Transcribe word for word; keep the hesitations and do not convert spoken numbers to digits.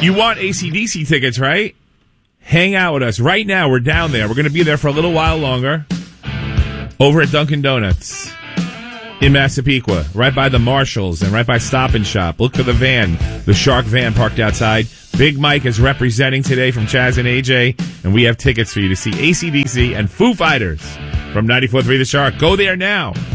You want A C D C tickets, right? Hang out with us. Right now, we're down there. We're going to be there for a little while longer. Over at Dunkin' Donuts in Massapequa, right by the Marshalls and right by Stop and Shop. Look for the van, the Shark van parked outside. Big Mike is representing today from Chaz and A J, and we have tickets for you to see A C D C and Foo Fighters from ninety-four point three The Shark. Go there now.